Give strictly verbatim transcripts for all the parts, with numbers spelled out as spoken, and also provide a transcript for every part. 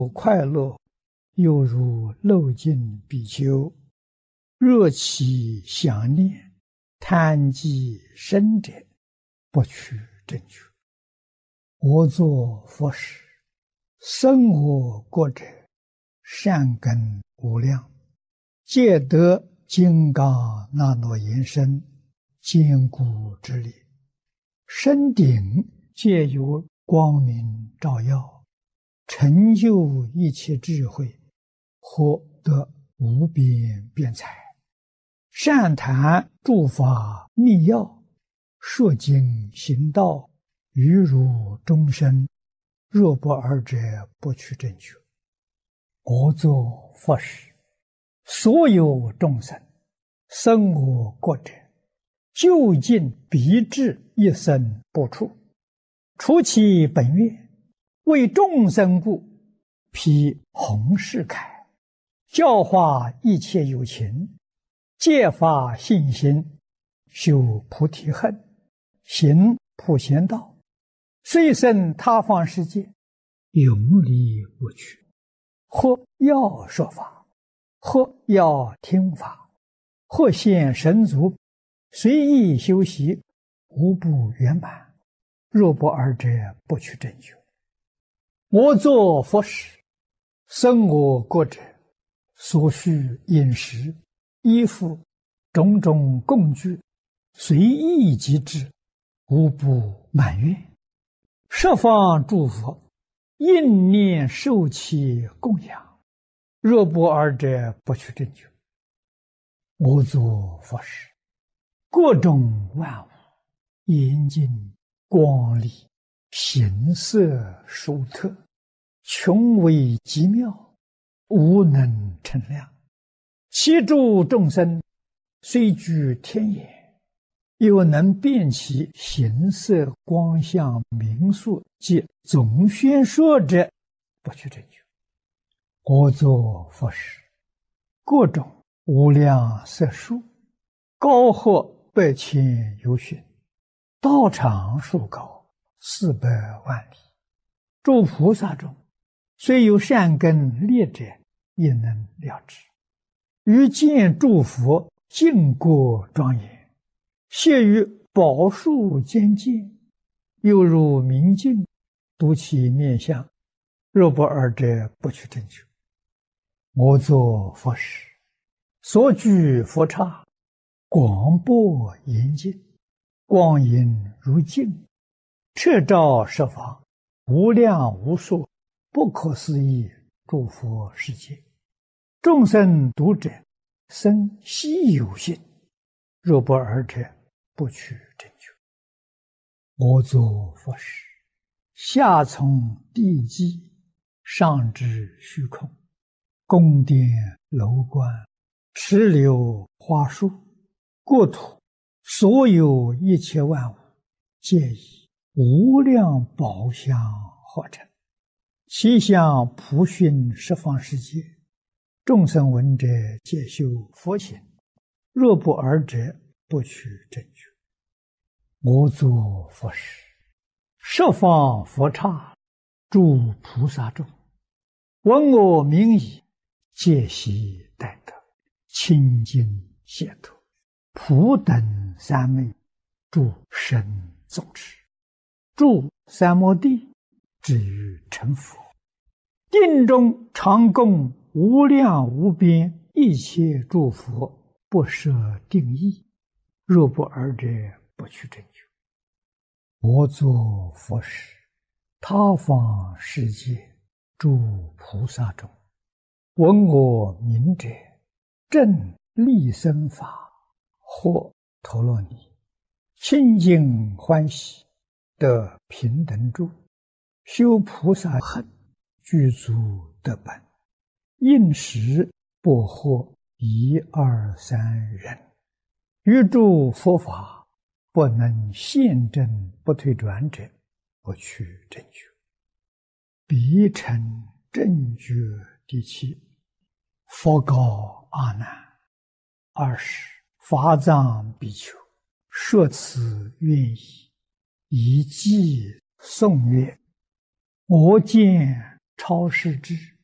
快乐，犹如漏尽比丘，热其想念，贪即生者，不取正觉。我作佛时，生我国者，善根无量，皆得金刚那罗延伸，坚固之力。身顶皆有光明照耀，成就一切智慧，获得无边辩才。善谈诸法密要，说经行道，于如众生，若不尔者，不取正觉。我作佛时，所有众生生我国者，究竟必至一生不处，除其本愿，为众生故，披弘誓铠，教化一切有情，戒发信心，修菩提恨，行普贤道，虽生他方世界，永离不去。或要说法，或要听法，或现神足，随意修习，无不圆满。若不尔者，不取正觉。我作佛时，生我国者，所需饮食、衣服、种种供具，随意即至，无不满愿。十方诸佛应念受其供养，若不尔者，不取正觉。我作佛时，各种万物严净光丽，形色殊特，穷微极妙，无能称量。其诸众生虽居天眼，又能辨其形色光相名数及总宣说者，不取正觉。我作佛时，各种无量色数，高或百千由旬，道场数高，四百万里。诸菩萨中，虽有善根劣者，也能了知。于见诸佛净国庄严，谢于宝树间见，犹如明镜，睹其面相，若不尔者，不取正觉。我作佛时，所居佛刹，广博严净，光影如镜，彻照十方，无量无数，不可思议诸佛世界。众生读者，生希有信，若不尔者，不取正觉。我作佛时，下从地基，上至虚空，宫殿楼观，池流花树，国土所有一切万物，皆以无量宝相合成，其相普熏十方世界。众生闻者，皆修佛行，若不尔者，不取正觉。我作佛时，十方佛刹，诸菩萨众，闻我名已，皆悉待得，清净解脱，普等三昧，诸神众持，住三摩地，至于成佛。定中常供无量无边一切诸佛，不设定义，若不尔者，不取正觉。我作佛时，他方世界诸菩萨中，闻我名者，正利生法，或陀罗尼，清净欢喜，得平等住，修菩萨恨，具足得本，应时不获一二三人，于诸佛法不能现证不退转者，不取正觉。彼成正觉第七。佛告阿难：二十法藏比丘，说此愿已，以偈颂曰：我见超世之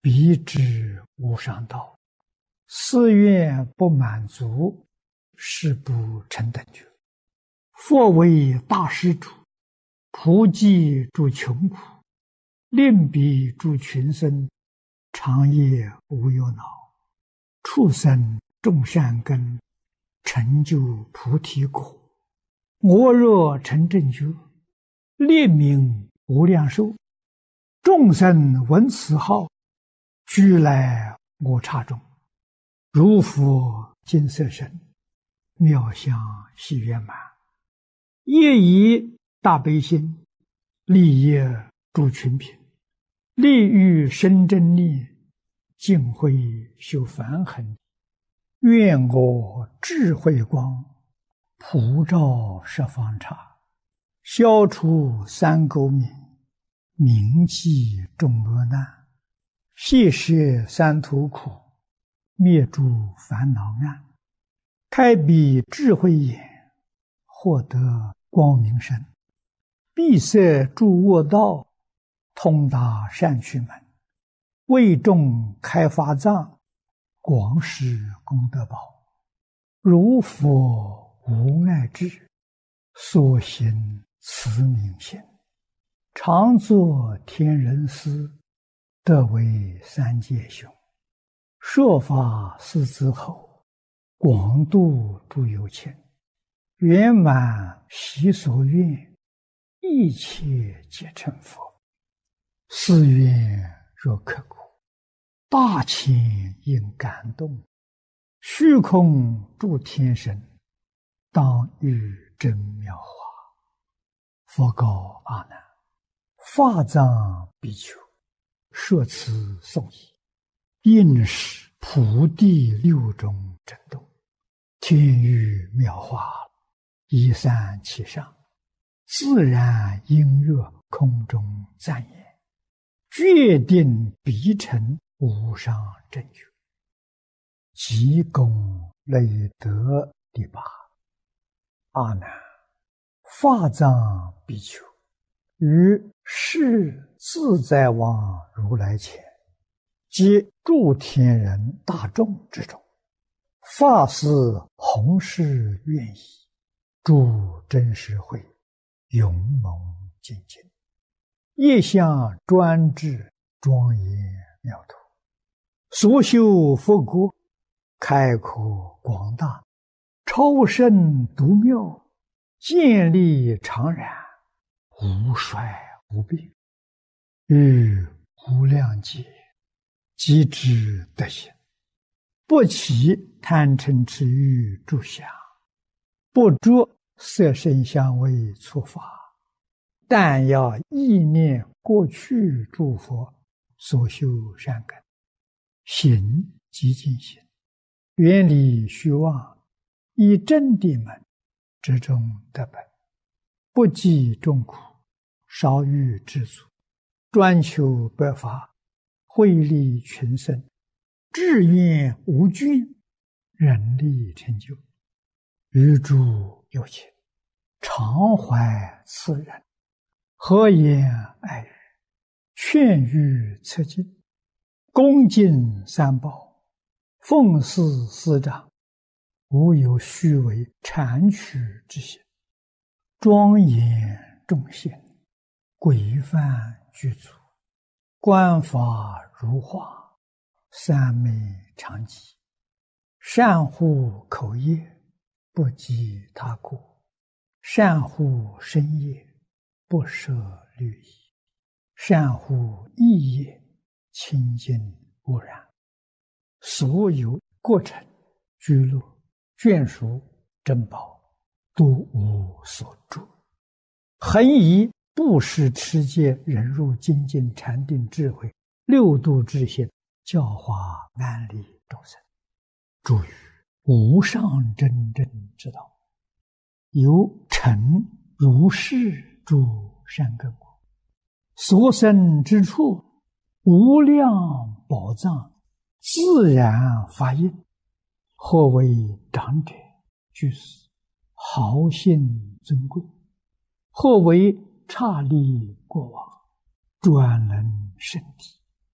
必至无上道。誓愿不满足，誓不成等觉。佛为大施主，普济诸穷苦，令彼诸群生，长夜无忧恼，畜生种善根，成就菩提果。我若成正觉，列名无量寿，众生闻此号，俱来我刹中。如佛金色身，妙相喜圆满。业以大悲心，利益诸群品，利欲生真力，尽慧修梵行。愿我智慧光，普照十方刹，消除三垢冥，铭记众恶难，悉摄三途苦，灭诸烦恼暗，开彼智慧眼，获得光明身，闭塞诸恶道，通达善趣门，为众开发藏，广施功德宝。如佛无碍智，所行慈悯心，常作天人师，得为三界雄。说法四之后，广度诸有情，圆满习所愿，一切皆成佛。誓愿若刻骨，大千应感动，虚空诸天神，当遇真妙法。佛告阿难：法藏比丘，说此颂义，应是普地六种震动，天雨妙法，一散其上，自然音乐空中赞言，决定必成无上正觉。即功累德第八。阿难，法藏比丘于世自在王如来前，及诸天人大众之中，发誓弘誓愿意，诸真实会勇猛精进，业相专制庄严妙土，所修佛国开阔广大，超胜独妙，建立常然，无衰无病，于无量劫即知德行，不起贪嗔痴欲诸相，不着色声香味触法，但要意念过去诸佛所修善根，行即净行，远离虚妄，以真谛门之中得本，不计众苦，少欲知足，专求百法，惠利群生，志愿无倦，人力成就。于诸有情，常怀慈仁，和颜爱语，劝喻策进，恭敬三宝，奉事师长，无有虚伪谄曲之心，庄严众贤，规范具足，观法如画，三昧常寂，善护口业，不及他过，善护身业，不舍律仪，善护意业，清净无染。所有过程、居落、眷属、珍宝，都无所住。恒以布施、持戒、忍辱、精进、禅定、智慧六度之心，教化安利众生，助于无上真正之道，由成如是诸善根果，所生之处，无量宝藏，自然发应。或为长者居士，豪信尊贵；或为刹利过往，专能圣体；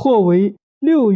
或为六